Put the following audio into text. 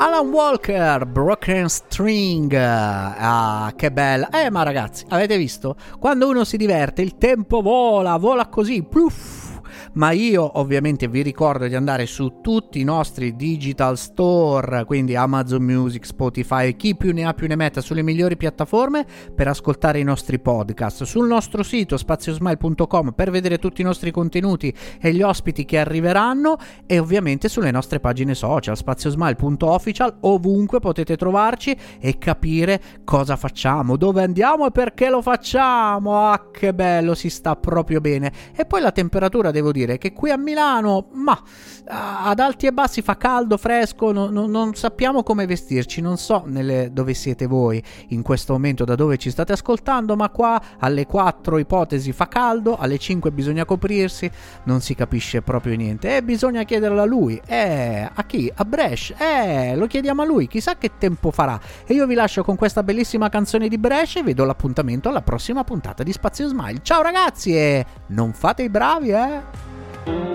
Alan Walker, Broken String. Ah, che bella. Ma ragazzi, avete visto? Quando uno si diverte il tempo vola così, pluff. Ma io ovviamente vi ricordo di andare su tutti i nostri digital store, quindi Amazon Music, Spotify, chi più ne ha più ne metta, sulle migliori piattaforme per ascoltare i nostri podcast, sul nostro sito spaziosmile.com per vedere tutti i nostri contenuti e gli ospiti che arriveranno, e ovviamente sulle nostre pagine social spaziosmile.official, ovunque potete trovarci e capire cosa facciamo, dove andiamo e perché lo facciamo. Ah, che bello, si sta proprio bene. E poi la temperatura, devo dire che qui a Milano, ma ad alti e bassi fa caldo, fresco, non sappiamo come vestirci. Non so dove siete voi in questo momento, da dove ci state ascoltando, ma qua alle 4 ipotesi fa caldo, alle 5 bisogna coprirsi, non si capisce proprio niente, e bisogna chiederlo a lui. A chi? A Brescia? Lo chiediamo a lui, chissà che tempo farà. E io vi lascio con questa bellissima canzone di Brescia e vi do l'appuntamento alla prossima puntata di Spazio Smile. Ciao ragazzi, e non fate i bravi,